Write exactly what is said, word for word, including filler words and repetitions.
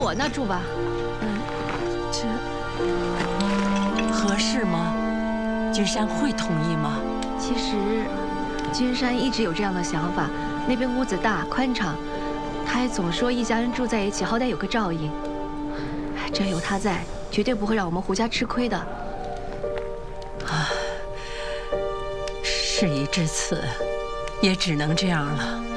我那住吧。 嗯，这合适吗？君山会同意吗？ 其实，君山一直有这样的想法。那边屋子大宽敞，他还总说一家人住在一起，好歹有个照应。只要有他在，绝对不会让我们胡家吃亏的。 啊，事已至此，也只能这样了。